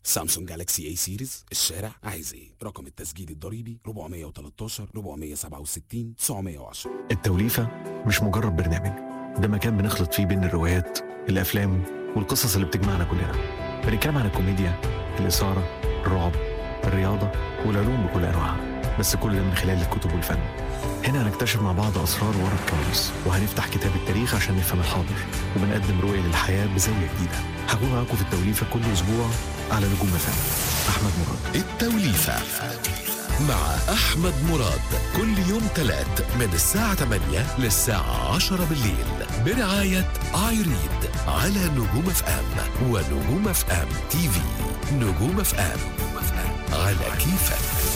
سامسونج جالاكسي اي سيريز، الشارع عايز ايه؟ رقم التسجيل الضريبي 413 467 910. التوليفة مش مجرد برنامج، ده مكان بنخلط فيه بين الروايات الأفلام والقصص اللي بتجمعنا كلنا. بنتكلم عن الكوميديا، الإثارة، الرعب، الرياضة والعلوم بكل أنواعها، بس كل ده من خلال الكتب والفن. هنا هنكتشف مع بعض أسرار ورا الكواليس، وهنفتح كتاب التاريخ عشان نفهم الحاضر، وبنقدم رؤية للحياة بزاوية جديدة. هكون معاكم في التوليفة كل أسبوع على نجوم فن. أحمد مراد. التوليفة مع أحمد مراد، كل يوم تلات من الساعة 8 للساعة 10 بالليل، برعاية آيريد على نجوم اف ام ونجوم اف ام تي في. نجوم اف ام على كيفك.